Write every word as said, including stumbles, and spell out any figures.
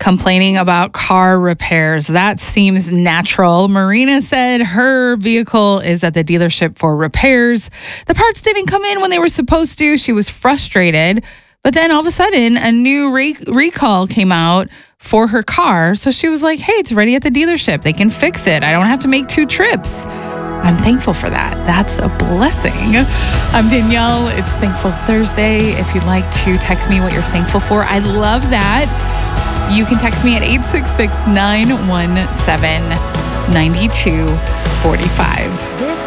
complaining about car repairs. That seems natural. Marina said her vehicle is at the dealership for repairs. The parts didn't come in when they were supposed to. She was frustrated. But then all of a sudden, a new re- recall came out for her car. So she was like, hey, it's ready at the dealership. They can fix it. I don't have to make two trips. I'm thankful for that. That's a blessing. I'm Danielle. It's Thankful Thursday. If you'd like to text me what you're thankful for, I love that. You can text me at eight six six, nine one seven, nine two four five.